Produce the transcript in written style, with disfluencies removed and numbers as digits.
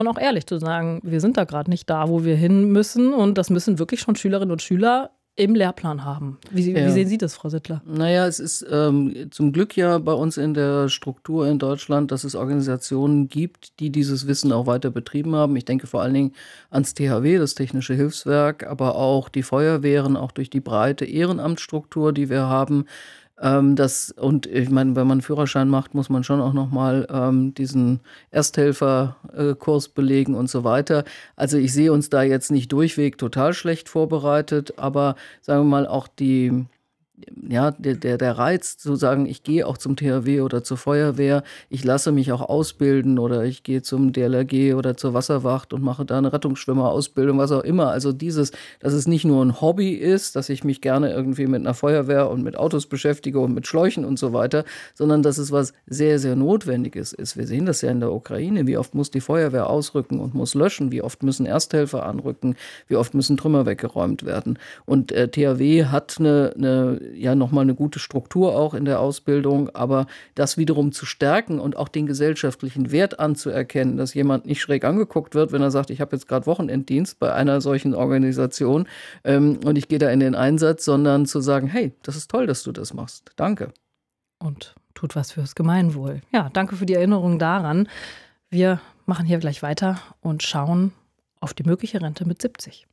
Und auch ehrlich zu sagen, wir sind da gerade nicht da, wo wir hin müssen und das müssen wirklich schon Schülerinnen und Schüler im Lehrplan haben. Wie Ja. sehen Sie das, Frau Sittler? Naja, es ist zum Glück ja bei uns in der Struktur in Deutschland, dass es Organisationen gibt, die dieses Wissen auch weiter betrieben haben. Ich denke vor allen Dingen ans THW, das Technische Hilfswerk, aber auch die Feuerwehren, auch durch die breite Ehrenamtsstruktur, die wir haben. Und ich meine, wenn man 'n Führerschein macht, muss man schon auch noch mal diesen Ersthelferkurs Kurs belegen und so weiter. Also, ich sehe uns da jetzt nicht durchweg total schlecht vorbereitet, aber sagen wir mal, auch der Reiz zu sagen, ich gehe auch zum THW oder zur Feuerwehr, ich lasse mich auch ausbilden oder ich gehe zum DLRG oder zur Wasserwacht und mache da eine Rettungsschwimmerausbildung, was auch immer. Also dass es nicht nur ein Hobby ist, dass ich mich gerne irgendwie mit einer Feuerwehr und mit Autos beschäftige und mit Schläuchen und so weiter, sondern dass es was sehr, sehr Notwendiges ist. Wir sehen das ja in der Ukraine. Wie oft muss die Feuerwehr ausrücken und muss löschen? Wie oft müssen Ersthelfer anrücken? Wie oft müssen Trümmer weggeräumt werden? Und THW hat noch mal 'ne gute Struktur auch in der Ausbildung, aber das wiederum zu stärken und auch den gesellschaftlichen Wert anzuerkennen, dass jemand nicht schräg angeguckt wird, wenn er sagt: „Ich habe jetzt gerade Wochenenddienst bei einer solchen Organisation, und ich gehe da in den Einsatz“, sondern zu sagen: „Hey, das ist toll, dass du das machst. Danke.“ Und tut was fürs Gemeinwohl. Ja, danke für die Erinnerung daran. Wir machen hier gleich weiter und schauen auf die mögliche Rente mit 70.